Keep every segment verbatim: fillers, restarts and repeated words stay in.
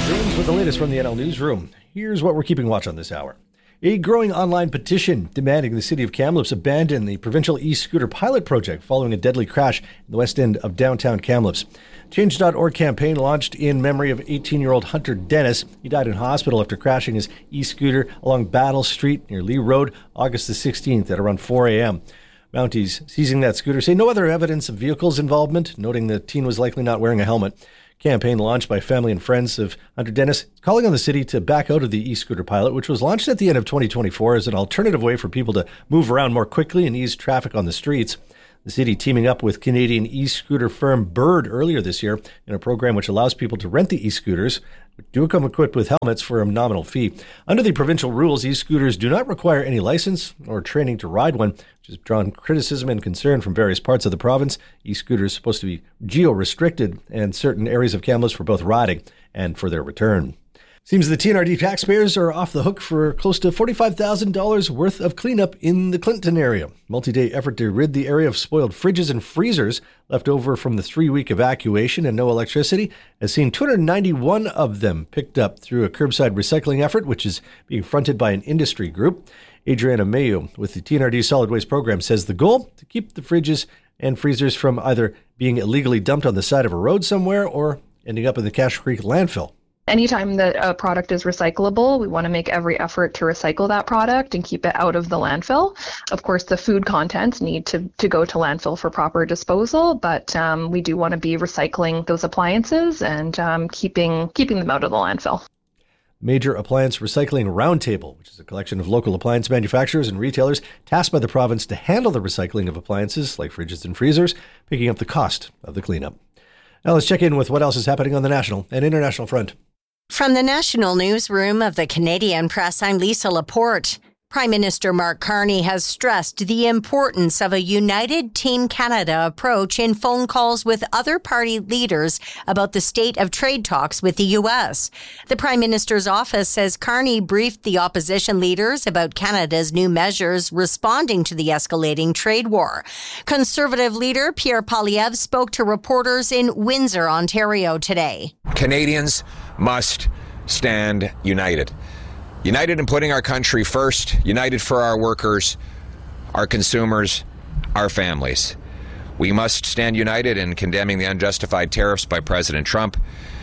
James with the latest from the N L Newsroom. Here's what we're keeping watch on this hour. A growing online petition demanding the city of Kamloops abandon the provincial e-scooter pilot project following a deadly crash in the west end of downtown Kamloops. Change dot org campaign launched in memory of eighteen-year-old Hunter Dennis. He died in hospital after crashing his e-scooter along Battle Street near Lee Road, August the sixteenth at around four a.m. Mounties seizing that scooter say no other evidence of vehicle's involvement, noting the teen was likely not wearing a helmet. Campaign launched by family and friends of Hunter Dennis, calling on the city to back out of the e-scooter pilot, which was launched at the end of twenty twenty-four as an alternative way for people to move around more quickly and ease traffic on the streets. The city teaming up with Canadian e-scooter firm Bird earlier this year in a program which allows people to rent the e-scooters, which do come equipped with helmets for a nominal fee. Under the provincial rules, e-scooters do not require any license or training to ride one, which has drawn criticism and concern from various parts of the province. E-scooters are supposed to be geo-restricted in certain areas of Kamloops for both riding and for their return. Seems the T N R D taxpayers are off the hook for close to forty-five thousand dollars worth of cleanup in the Clinton area. Multi-day effort to rid the area of spoiled fridges and freezers left over from the three-week evacuation and no electricity has seen two hundred ninety-one of them picked up through a curbside recycling effort, which is being fronted by an industry group. Adriana Mayo with the T N R D Solid Waste Program says the goal, to keep the fridges and freezers from either being illegally dumped on the side of a road somewhere or ending up in the Cache Creek landfill. Anytime that a product is recyclable, we want to make every effort to recycle that product and keep it out of the landfill. Of course, the food contents need to, to go to landfill for proper disposal, but um, we do want to be recycling those appliances and um, keeping keeping them out of the landfill. Major Appliance Recycling Roundtable, which is a collection of local appliance manufacturers and retailers tasked by the province to handle the recycling of appliances like fridges and freezers, picking up the cost of the cleanup. Now let's check in with what else is happening on the national and international front. From the National Newsroom of the Canadian Press, I'm Lisa Laporte. Prime Minister Mark Carney has stressed the importance of a united Team Canada approach in phone calls with other party leaders about the state of trade talks with the U S. The Prime Minister's office says Carney briefed the opposition leaders about Canada's new measures responding to the escalating trade war. Conservative leader Pierre Poilievre spoke to reporters in Windsor, Ontario today. Canadians must stand united. United in putting our country first, united for our workers, our consumers, our families. We must stand united in condemning the unjustified tariffs by President Trump,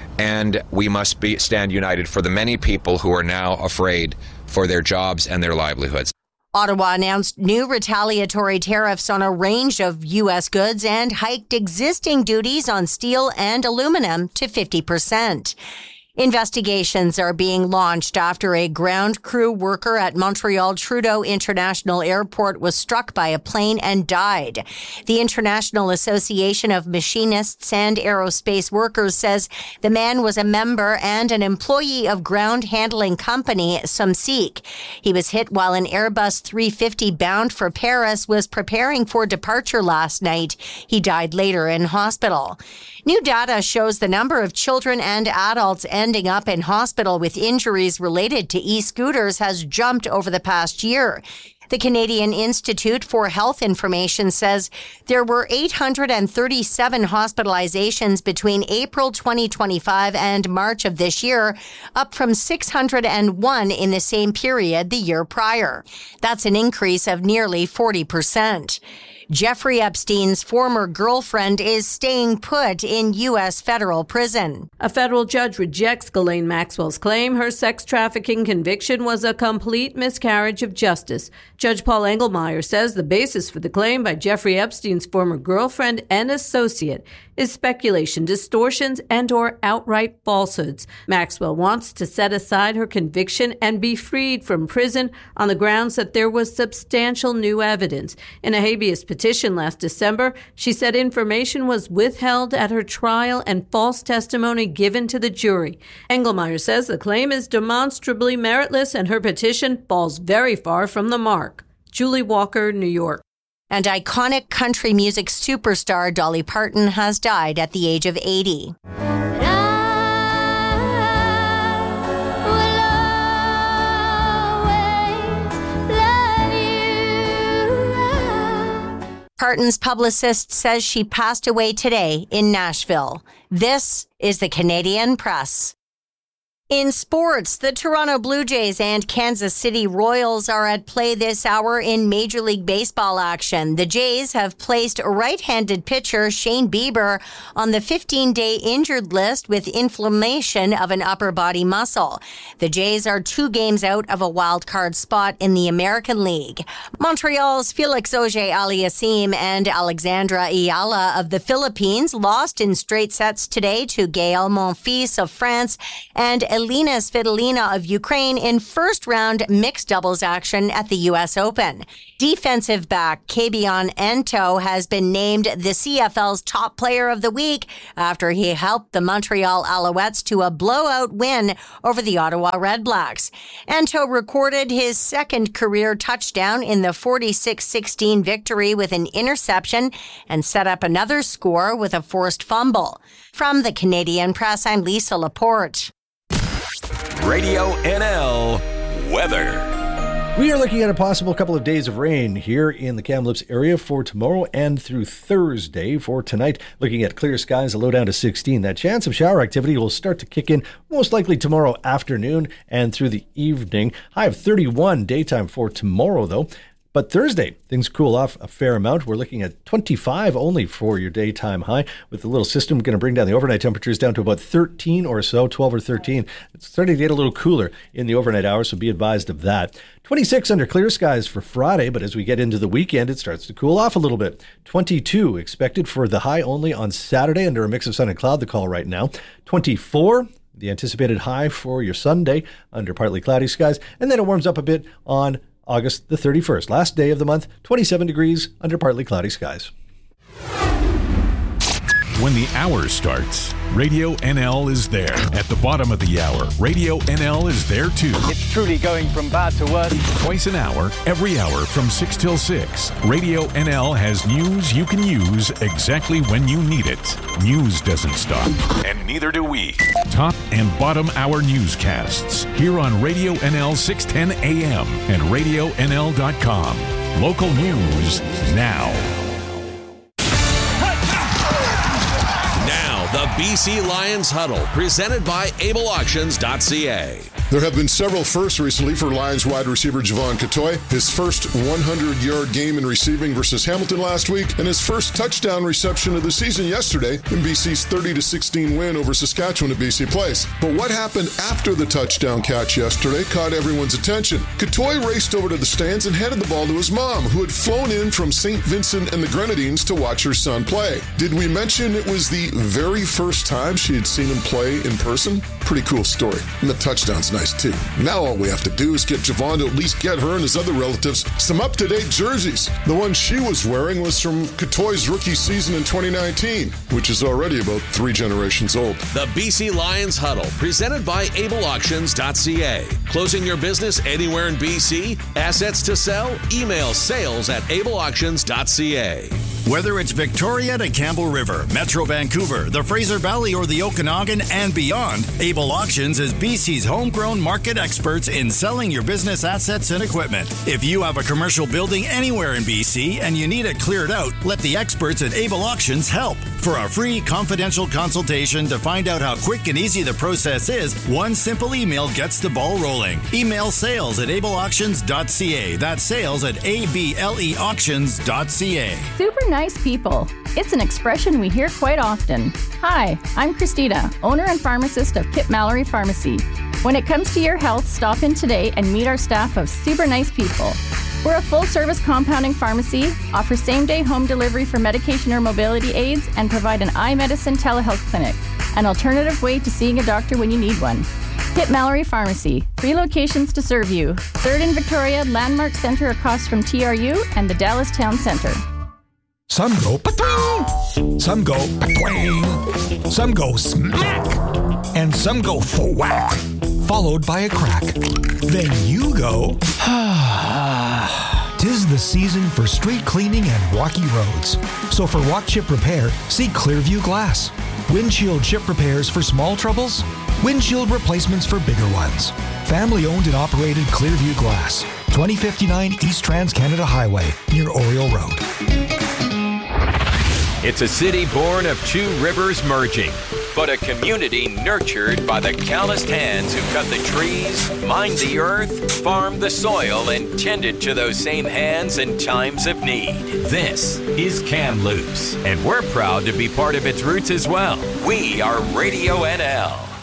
and we must be, stand united for the many people who are now afraid for their jobs and their livelihoods. Ottawa announced new retaliatory tariffs on a range of U S goods and hiked existing duties on steel and aluminum to fifty percent. Investigations are being launched after a ground crew worker at Montreal Trudeau International Airport was struck by a plane and died. The International Association of Machinists and Aerospace Workers says the man was a member and an employee of ground handling company Sumseek. He was hit while an Airbus three fifty bound for Paris was preparing for departure last night. He died later in hospital. New data shows the number of children and adults ending up in hospital with injuries related to e-scooters has jumped over the past year. The Canadian Institute for Health Information says there were eight hundred thirty-seven hospitalizations between April twenty twenty-five and March of this year, up from six hundred one in the same period the year prior. That's an increase of nearly forty percent. Jeffrey Epstein's former girlfriend is staying put in U S federal prison. A federal judge rejects Ghislaine Maxwell's claim her sex trafficking conviction was a complete miscarriage of justice. Judge Paul Engelmeyer says the basis for the claim by Jeffrey Epstein's former girlfriend and associate is speculation, distortions, and or outright falsehoods. Maxwell wants to set aside her conviction and be freed from prison on the grounds that there was substantial new evidence. In a habeas petition last December, she said information was withheld at her trial and false testimony given to the jury. Engelmeyer says the claim is demonstrably meritless and her petition falls very far from the mark. Julie Walker, New York. And iconic country music superstar Dolly Parton has died at the age of eighty. Parton's publicist says she passed away today in Nashville. This is the Canadian Press. In sports, the Toronto Blue Jays and Kansas City Royals are at play this hour in Major League Baseball action. The Jays have placed right-handed pitcher Shane Bieber on the fifteen-day injured list with inflammation of an upper body muscle. The Jays are two games out of a wild card spot in the American League. Montreal's Felix Auger-Aliassime and Alexandra Ayala of the Philippines lost in straight sets today to Gaël Monfils of France and Elina Svitolina of Ukraine in first-round mixed doubles action at the U S Open. Defensive back Kabion Ento has been named the C F L's top player of the week after he helped the Montreal Alouettes to a blowout win over the Ottawa Redblacks. Ento recorded his second career touchdown in the forty-six sixteen victory with an interception and set up another score with a forced fumble. From the Canadian Press, I'm Lisa Laporte. Radio N L weather. We are looking at a possible couple of days of rain here in the Kamloops area for tomorrow and through Thursday. For tonight, looking at clear skies, a low down to sixteen. That chance of shower activity will start to kick in most likely tomorrow afternoon and through the evening. High of thirty-one daytime for tomorrow, though. But Thursday, things cool off a fair amount. We're looking at twenty-five only for your daytime high, with the little system going to bring down the overnight temperatures down to about thirteen or so, twelve or thirteen. It's starting to get a little cooler in the overnight hours, so be advised of that. twenty-six under clear skies for Friday, but as we get into the weekend, it starts to cool off a little bit. twenty-two expected for the high only on Saturday under a mix of sun and cloud, the call right now. twenty-four. The anticipated high for your Sunday under partly cloudy skies, and then it warms up a bit on August the thirty-first, last day of the month, twenty-seven degrees under partly cloudy skies. When the hour starts, Radio N L is there. At the bottom of the hour, Radio N L is there too. It's truly going from bad to worse. Twice an hour, every hour from six till six. Radio N L has news you can use exactly when you need it. News doesn't stop, and neither do we. Top and bottom hour newscasts here on Radio N L six ten A M and radio N L dot com. Local news now. The B C Lions Huddle, presented by able auctions dot c a. There have been several firsts recently for Lions wide receiver Javon Catoy. His first hundred-yard game in receiving versus Hamilton last week, and his first touchdown reception of the season yesterday in B C's thirty to sixteen win over Saskatchewan at B C Place. But what happened after the touchdown catch yesterday caught everyone's attention. Catoy raced over to the stands and handed the ball to his mom, who had flown in from Saint Vincent and the Grenadines to watch her son play. Did we mention it was the very first time she had seen him play in person? Pretty cool story. And the touchdown's nice too. Now all we have to do is get Javon to at least get her and his other relatives some up-to-date jerseys. The one she was wearing was from Catoy's rookie season in twenty nineteen, which is already about three generations old. The B C Lions Huddle, presented by able auctions dot c a. Closing your business anywhere in B C? Assets to sell? Email sales at able auctions dot c a. Whether it's Victoria to Campbell River, Metro Vancouver, the Fraser Valley, or the Okanagan and beyond, Able Auctions is B C's homegrown market experts in selling your business assets and equipment. If you have a commercial building anywhere in B C and you need it cleared out, let the experts at Able Auctions help. For a free confidential consultation to find out how quick and easy the process is, one simple email gets the ball rolling. Email sales at able auctions dot c a. That's sales at able auctions dot c a. Super nice people. It's an expression we hear quite often. Hi, I'm Christina, owner and pharmacist of Kip Mallory Pharmacy. When it comes to your health, stop in today and meet our staff of super nice people. We're a full-service compounding pharmacy, offer same-day home delivery for medication or mobility aids, and provide an eye medicine telehealth clinic, an alternative way to seeing a doctor when you need one. Kip Mallory Pharmacy, three locations to serve you. Third in Victoria, Landmark Center across from T R U, and the Dallas Town Center. Some go pa-twing, some go pa-twing, some go smack, and some go thwack, followed by a crack. Then you go, ah. 'Tis the season for street cleaning and rocky roads. So for rock chip repair, see Clearview Glass. Windshield chip repairs for small troubles, windshield replacements for bigger ones. Family owned and operated Clearview Glass, twenty fifty-nine East Trans-Canada Highway, near Oriole Road. It's a city born of two rivers merging. but a community nurtured by the calloused hands who cut the trees, mined the earth, farmed the soil, and tended to those same hands in times of need. This is Kamloops, and we're proud to be part of its roots as well. We are Radio N L.